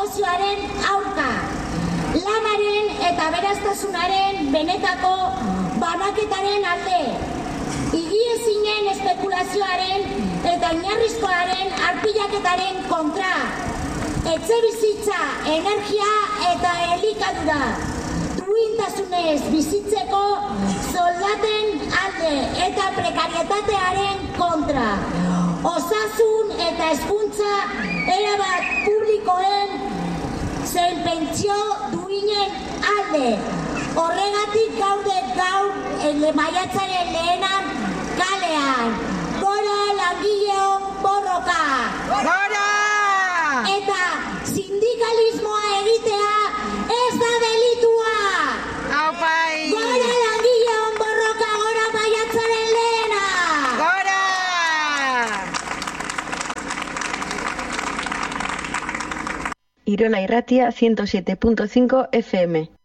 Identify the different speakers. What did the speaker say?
Speaker 1: Zioaren aurka, lanaren eta aberastasunaren benetako banaketaren alde, higiezinen espekulazioaren eta oinarrizkoaren arpilaketaren kontra, etxebizitza, energia eta elikadura, duintasunez bizitzeko soldaten alde eta prekarietatearen kontra, osasun eta hezkuntza erabat publikoen zein pentsio duinen alde. Horregatik gaude gaur maiatzaren lehenan kalean. Gora langileon borroka!
Speaker 2: Gora!
Speaker 1: Eta sindikalismoa egitea ez da delitua!
Speaker 2: Aupai!
Speaker 1: Gora langileon borroka, gora maiatzaren lehena!
Speaker 2: Gora!
Speaker 3: Irola Irratia 107.5 FM.